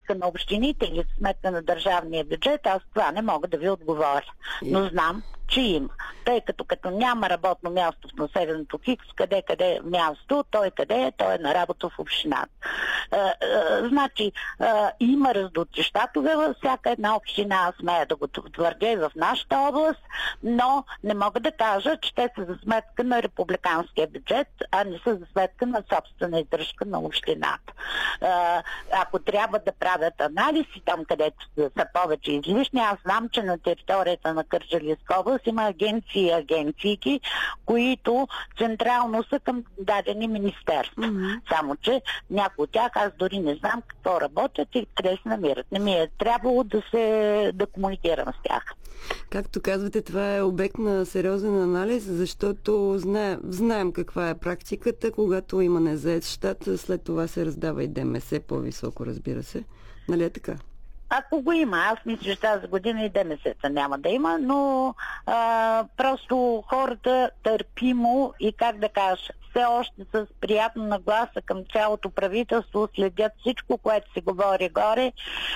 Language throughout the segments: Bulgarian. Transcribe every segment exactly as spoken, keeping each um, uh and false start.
сметка на общините или за сметка на държавния бюджет, аз това не мога да ви отговоря. Но знам, че има. Тъй като като няма работно място в населеното Хикс, къде къде е място, той къде е, той е на работа в общината. А, а, значи, а, има раздути щатове във всяка една община, аз смея да го твърдя и в нашата област, но не мога да кажа, че те са за сметка на републиканския бюджет, а не са за сметка на собствена издръжка на общината. А, ако трябва да правят анализи там, където са повече излишни, аз знам, че на територията на Кърджалийска област има агенции и агенцийки, които централно са към дадени министерства. Mm-hmm. Само, че някои от тях аз дори не знам какво работят и къде се намират. Не ми е трябвало да се да комуникирам с тях. Както казвате, това е обект на сериозен анализ, защото знаем, знаем каква е практиката, когато има незает щат, след това се раздава и ДМС по-високо, разбира се. Нали е така? Ако го има, аз мисля, че тази година и ДМС-та няма да има, но а, просто хората търпимо и, как да кажа, все още с приятна нагласа към цялото правителство следят всичко, което се говори горе,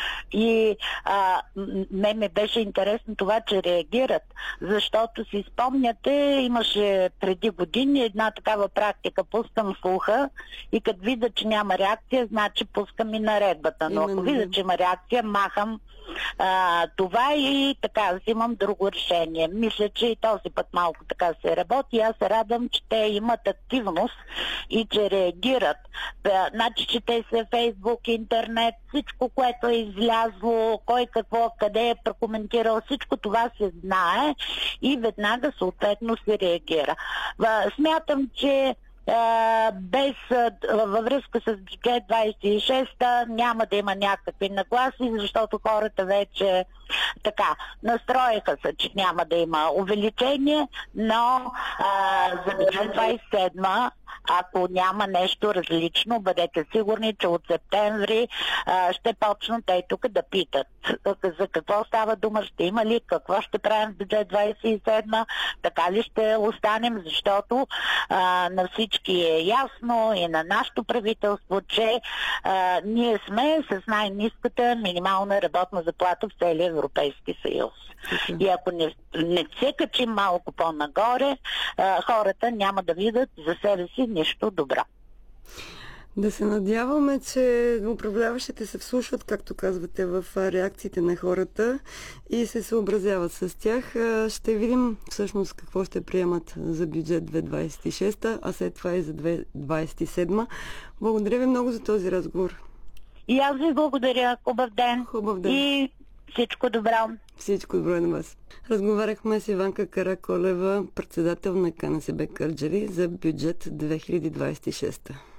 и а, ме ме беше интересно това, че реагират, защото си спомняте, имаше преди години една такава практика: пускам слуха и като видя, че няма реакция, значи пускам и наредбата, но ако видя, че има реакция, махам а, това и така взимам друго решение. Мисля, че и този път малко така се работи. Аз се радвам, че те имат активност и че реагират. А, значи, че те са Фейсбук, интернет, всичко, което е излязло, кой какво, къде е прокоментирал, всичко това се знае и веднага съответно се реагира. А, смятам, че Uh, без, uh, във връзка с бюджет двайсет и шеста няма да има някакви нагласи, защото хората вече така настроиха се, че няма да има увеличение, но uh, за бюджет двайсет и седма, ако няма нещо различно, бъдете сигурни, че от септември uh, ще почнат те тук да питат за какво става дума, ще има ли, какво ще правим в бюджет двайсет и седма, така ли ще останем, защото uh, на всички е ясно и на нашето правителство, че а, ние сме с най-ниската минимална работна заплата в целия Европейски съюз. Okay. И ако не, не се качим малко по-нагоре, а, хората няма да видят за себе си нищо добро. Да се надяваме, че управляващите се вслушват, както казвате, в реакциите на хората и се съобразяват с тях. Ще видим всъщност какво ще приемат за бюджет две хиляди двайсет и шеста, а след това и за две хиляди двайсет и седма. Благодаря ви много за този разговор. И аз ви благодаря. Хубав ден. Хубав ден. И всичко добро. Всичко добро на вас. Разговаряхме с Иванка Караколева, председател на КНСБ Кърджали, за бюджет две хиляди двайсет и шеста.